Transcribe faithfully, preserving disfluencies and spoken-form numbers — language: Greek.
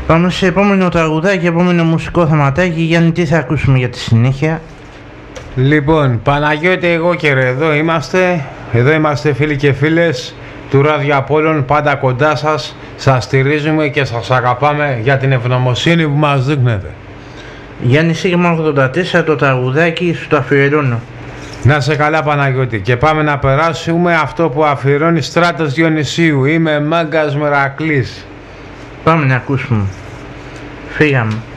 Πάμε σε επόμενο τραγουδάκι, επόμενο μουσικό θεματάκι. Γιάννη, τι θα ακούσουμε για τη συνέχεια? Λοιπόν, Παναγιώτη, εγώ και ρε, εδώ είμαστε. Εδώ είμαστε φίλοι και φίλες του Ράδιο Απόλλων, πάντα κοντά σας. Σας στηρίζουμε και σας αγαπάμε για την ευγνωμοσύνη που μας δείχνετε. Γιάννη, Σίγμα ογδόντα τέσσερα, το τραγουδάκι σου το αφιερώνω. Να σε καλά, Παναγιώτη, και πάμε να περάσουμε αυτό που αφιερώνει Στράτος Διονυσίου. Είμαι Μάγκας Μερακλής. Πάμε να ακούσουμε. Φύγαμε.